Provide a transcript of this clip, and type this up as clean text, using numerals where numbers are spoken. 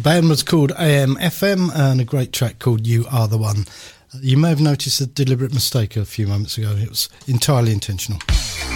band was called AM/FM and a great track called You Are The One. You may have noticed a deliberate mistake a few moments ago. It was entirely intentional.